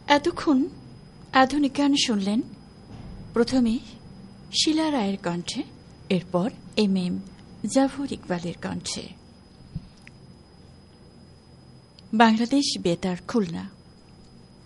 এতক্ষণ আধুনিক গান শুনলেন। প্রথমে শিলা রায়ের কণ্ঠে, এরপর এম জাফর ইকবালের কণ্ঠে। বাংলাদেশ বেতার, খুলনা।